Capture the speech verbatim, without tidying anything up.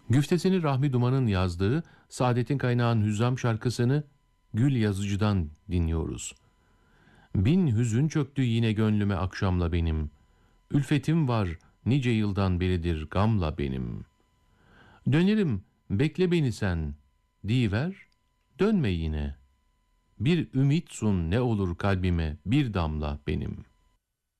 Güftesini Rahmi Duman'ın yazdığı Saadet'in Kaynağın Hüzzam şarkısını Gül Yazıcı'dan dinliyoruz. Bin hüzün çöktü yine gönlüme akşamla benim. Ülfetim var nice yıldan beridir gamla benim. Dönerim bekle beni sen diyiver, dönme yine. Bir ümit sun ne olur kalbime bir damla benim.''